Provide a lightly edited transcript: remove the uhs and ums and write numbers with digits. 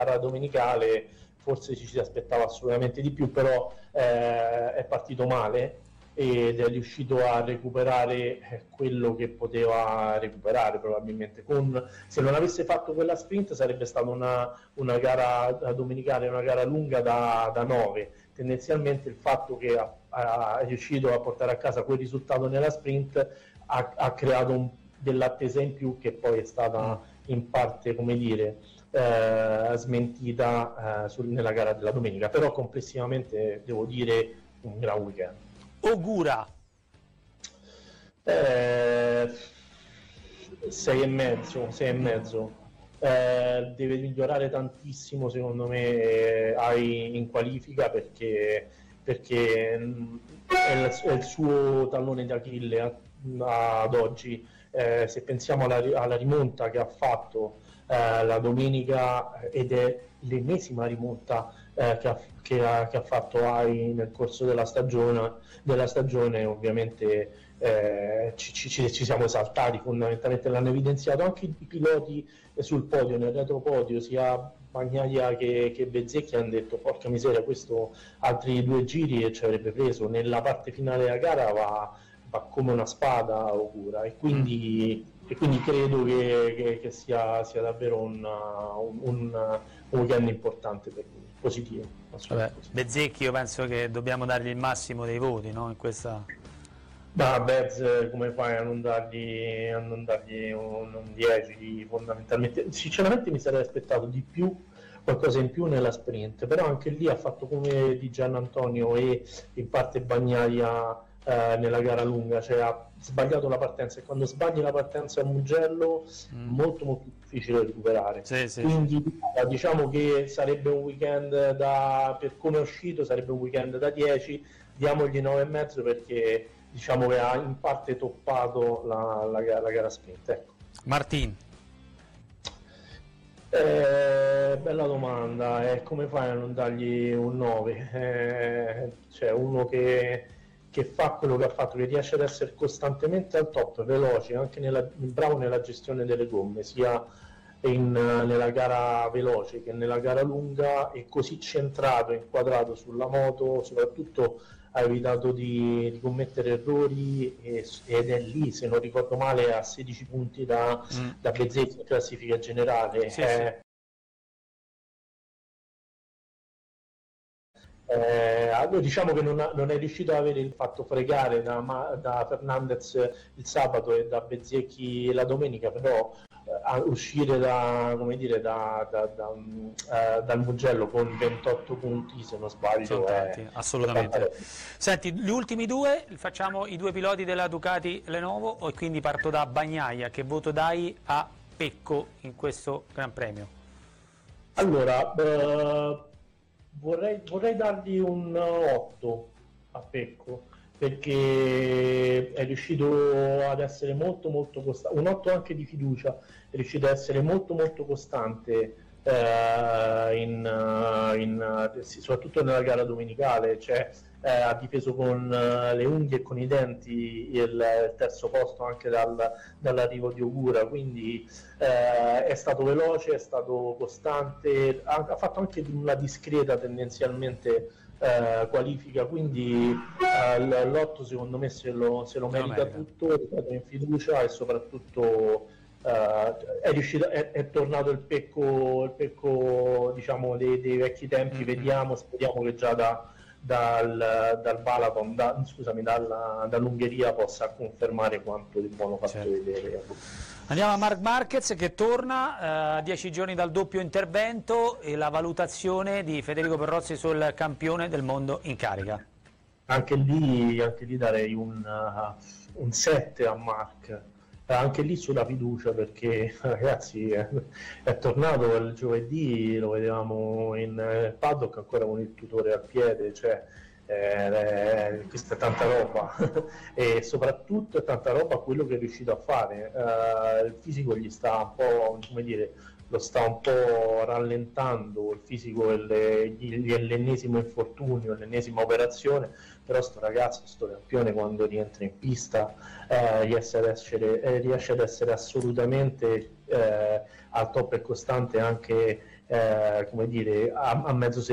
gara domenicale forse ci si aspettava assolutamente di più, però è partito male ed è riuscito a recuperare quello che poteva recuperare probabilmente. Se non avesse fatto quella sprint sarebbe stata una gara domenicale, una gara lunga da 9. Tendenzialmente il fatto che è riuscito a portare a casa quel risultato nella sprint ha creato dell'attesa in più, che poi è stata in parte, come dire, smentita nella gara della domenica. Però complessivamente devo dire un gran weekend. Ogura 6,5 deve migliorare tantissimo secondo me in qualifica, perché è il suo tallone d'Achille ad oggi. Se pensiamo alla rimonta che ha fatto la domenica, ed è l'ennesima rimonta che ha fatto AI nel corso della stagione, ovviamente ci siamo esaltati, fondamentalmente l'hanno evidenziato anche i piloti sul podio, nel retropodio, sia Bagnaia che Bezzecchi hanno detto porca miseria, questo altri 2 giri e ci avrebbe preso. Nella parte finale della gara va come una spada Ogura, e quindi credo che sia davvero un weekend importante per lui, positivo. Bezzecchi, io penso che dobbiamo dargli il massimo dei voti, no? In questa... Bez, come fai a non dargli un 10 fondamentalmente? Sinceramente mi sarei aspettato di più, qualcosa in più nella sprint, però anche lì ha fatto come di Giannantonio e in parte Bagnaia nella gara lunga, cioè ha sbagliato la partenza, e quando sbagli la partenza a Mugello molto molto difficile recuperare. Quindi diciamo che sarebbe un weekend per come è uscito, sarebbe un weekend da 10, diamogli 9,5 perché diciamo che ha in parte toppato la gara sprint. Ecco. Martin. Bella domanda, come fai a non dargli un 9? Cioè uno che fa quello che ha fatto, che riesce ad essere costantemente al top, veloce, anche bravo nella gestione delle gomme, sia nella gara veloce che nella gara lunga, e così centrato, inquadrato sulla moto, soprattutto ha evitato di commettere errori, ed è lì, se non ricordo male, a 16 punti da Bezzecchi in classifica generale. Diciamo che non è riuscito ad avere il fatto fregare da Fernandez il sabato e da Bezzecchi la domenica, però a uscire dal Mugello con 28 punti, se non sbaglio, assolutamente. Senti, gli ultimi due facciamo i 2 piloti della Ducati Lenovo, e quindi parto da Bagnaia. Che voto dai a Pecco in questo Gran Premio? Allora, vorrei dargli un 8 a Pecco, perché è riuscito ad essere molto molto costante, un 8 anche di fiducia, è riuscito ad essere molto molto costante soprattutto nella gara domenicale, cioè ha difeso con le unghie e con i denti il terzo posto anche dall'arrivo di Ogura, quindi è stato veloce, è stato costante, ha fatto anche una discreta tendenzialmente qualifica, quindi l'8 secondo me se lo merita tutto, in fiducia, e soprattutto è tornato il Pecco diciamo dei vecchi tempi. Speriamo che già dal Balaton, dall'Ungheria possa confermare quanto di buono fatto vedere. Andiamo a Marc Marquez, che torna a 10 giorni dal doppio intervento, e la valutazione di Federico Perrozzi sul campione del mondo in carica. Anche lì darei un 7 a Marc, anche lì sulla fiducia, perché ragazzi è tornato il giovedì, lo vedevamo in paddock ancora con il tutore al piede, cioè questa è tanta roba e soprattutto è tanta roba quello che è riuscito a fare. Il fisico gli sta un po', come dire, lo sta un po' rallentando, il fisico è l'ennesimo infortunio, l'ennesima operazione, però sto ragazzo, sto campione, quando rientra in pista riesce ad essere assolutamente al top e costante anche come dire, a mezzo